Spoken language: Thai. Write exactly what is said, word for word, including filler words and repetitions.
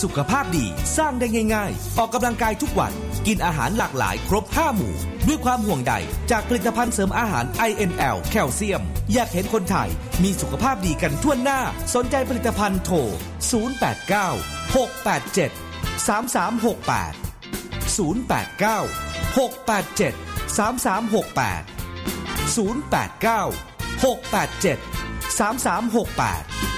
สุขภาพดีสร้างได้ง่ายๆออกกำลังกายทุกวันกินอาหารหลากหลายครบห้าหมู่ด้วยความห่วงใยจากผลิตภัณฑ์เสริมอาหาร ไอ เอ็น แอล แคลเซียมอยากเห็นคนไทยมีสุขภาพดีกันทั่วหน้าสนใจผลิตภัณฑ์โทรศูนย์ แปด เก้า หก แปด เจ็ด สาม สาม หก แปด ศูนย์ แปด เก้า หก แปด เจ็ด สาม สาม หก แปด ศูนย์ แปด เก้า หก แปด เจ็ด สาม สาม หก แปด